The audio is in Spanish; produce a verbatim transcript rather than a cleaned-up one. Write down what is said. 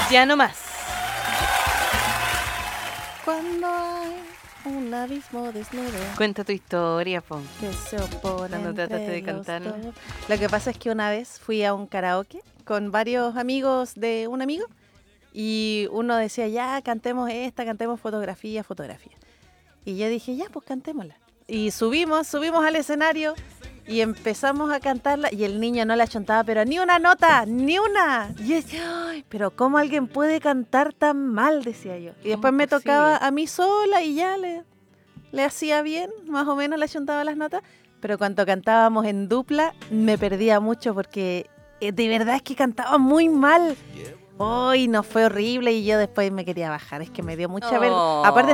Ya no más. Cuando hay un abismo desnudo Cuenta tu historia, po. que se opone Cuando trataste entre de los cantar. dos. Lo que pasa es que una vez fui a un karaoke con varios amigos de un amigo y uno decía, ya, cantemos esta, cantemos fotografía, fotografía. Y yo dije, ya, pues cantémosla. Y subimos, subimos al escenario y empezamos a cantarla y el niño no la chontaba, pero ni una nota, ni una. Y yo decía, ay, pero ¿cómo alguien puede cantar tan mal? Decía yo. Y después me posible? tocaba a mí sola y ya le, le hacía bien, más o menos le chontaba las notas. Pero cuando cantábamos en dupla me perdía mucho porque eh, de verdad es que cantaba muy mal. Hoy no fue horrible y yo después me quería bajar. Es que me dio mucha vergüenza. Oh. Aparte